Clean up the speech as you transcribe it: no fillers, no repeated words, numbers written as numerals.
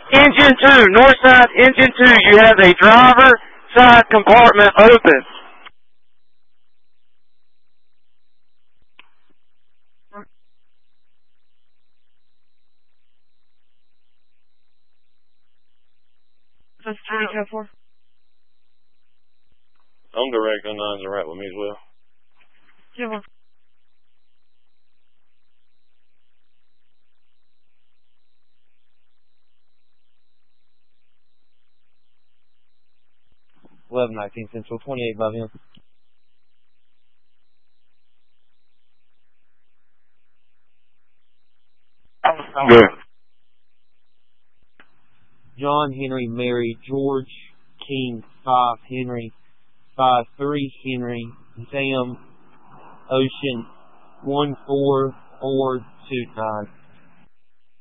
Engine 2, north side, engine 2, you have a driver side compartment open. That's 304. I'm direct on 9's all right with me as well. Yeah, well. $11.19 Central, 28 above him. Good. John, Henry, Mary, George, King, 5, Henry, 5, 3, Henry, Sam, Ocean, 14429.